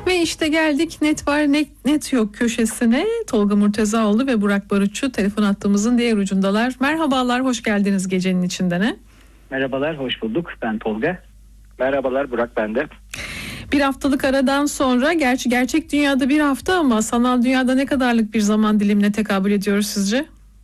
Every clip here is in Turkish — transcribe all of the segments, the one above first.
Ve işte geldik net var net yok köşesine. Tolga Murtezaoğlu ve Burak Barutçu telefon hattımızın diğer ucundalar. Merhabalar, hoş geldiniz gecenin içinde. Merhabalar, hoş bulduk. Ben Tolga. Merhabalar, Burak ben de. Bir haftalık aradan sonra, gerçek dünyada bir hafta ama sanal dünyada ne kadarlık bir zaman dilimine tekabül ediyoruz sizce?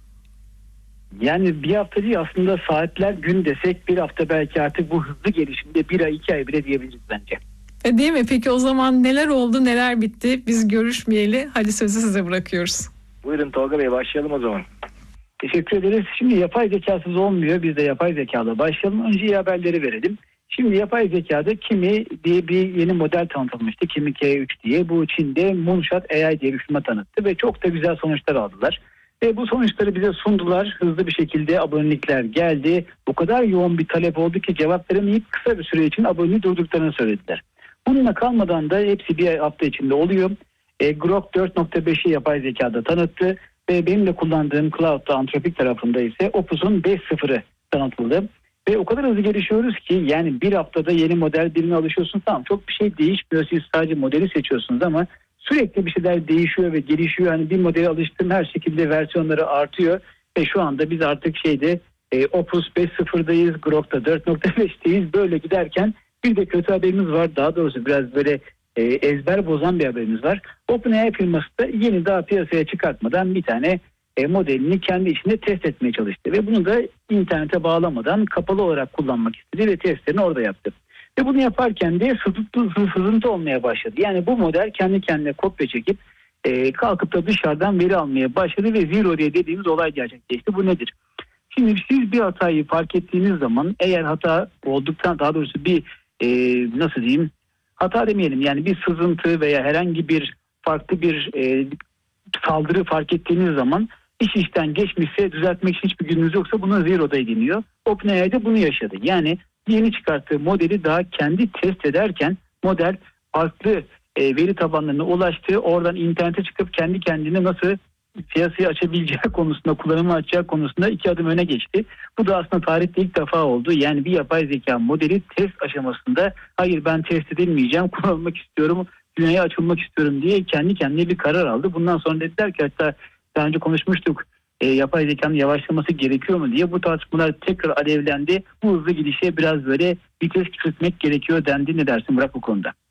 Yani bir hafta değil aslında, saatler gün desek bir hafta, belki artık bu hızlı gelişimde 1 ay 2 ay bile diyebiliriz bence. Değil mi? Peki o zaman neler oldu, neler bitti? Biz görüşmeyeli. Hadi sözü size bırakıyoruz. Buyurun Tolga Bey, başlayalım o zaman. Teşekkür ederiz. Şimdi yapay zekasız olmuyor. Biz de yapay zekayla başlayalım. Önce iyi haberleri verelim. Şimdi yapay zekada Kimi diye bir yeni model tanıtılmıştı. Kimi K3 diye. Bu Çin'de Moonshot AI diye bir firma tanıttı ve çok da güzel sonuçlar aldılar. Ve bu sonuçları bize sundular. Hızlı bir şekilde abonelikler geldi. O kadar yoğun bir talep oldu ki cevap veremeyip kısa bir süre için aboneliği durdurduklarını söylediler. Bununla kalmadan da hepsi bir hafta içinde oluyor. Grok 4.5'i yapay zekada tanıttı. Ve benim de kullandığım Cloud'da, Anthropic tarafında ise Opus'un 5.0'ı tanıtıldı. Ve o kadar hızlı gelişiyoruz ki yani bir haftada yeni model birine alışıyorsun. Tamam, çok bir şey değişmiyor. Siz sadece modeli seçiyorsunuz ama sürekli bir şeyler değişiyor ve gelişiyor. Hani bir modele alıştığım her şekilde versiyonları artıyor. Ve şu anda biz artık Opus 5.0'dayız. Grok'ta 4.5'teyiz. Böyle giderken bir de kötü haberimiz var. Daha doğrusu biraz böyle ezber bozan bir haberimiz var. OpenAI firması da yeni daha piyasaya çıkartmadan bir tane modelini kendi içinde test etmeye çalıştı. Ve bunu da internete bağlamadan kapalı olarak kullanmak istedi ve testlerini orada yaptı. Ve bunu yaparken de sızıntı olmaya başladı. Yani bu model kendi kendine kopya çekip kalkıp da dışarıdan veri almaya başladı ve zero diye dediğimiz olay gerçekleşti. Bu nedir? Şimdi siz bir hatayı fark ettiğiniz zaman, eğer hata olduktan, daha doğrusu bir nasıl diyeyim, hata demeyelim, yani bir sızıntı veya herhangi bir farklı bir saldırı fark ettiğiniz zaman, iş işten geçmişse, düzeltmek için hiçbir gününüz yoksa buna zero day deniyor. OpenAI'de bunu yaşadı. Yani yeni çıkarttığı modeli daha kendi test ederken model farklı veri tabanlarına ulaştı. Oradan internete çıkıp kendi kendine nasıl piyasayı açabileceği konusunda, kullanımı açacağı konusunda 2 adım öne geçti. Bu da aslında tarihte ilk defa oldu. Yani bir yapay zeka modeli test aşamasında hayır ben test edilmeyeceğim, kullanmak istiyorum, dünyaya açılmak istiyorum diye kendi kendine bir karar aldı. Bundan sonra dediler ki, hatta daha önce konuşmuştuk, yapay zekanın yavaşlaması gerekiyor mu diye, bu tartışmalar tekrar alevlendi. Bu hızlı gidişe biraz böyle vites küçültmek gerekiyor dendi. Ne dersin Burak bu konuda?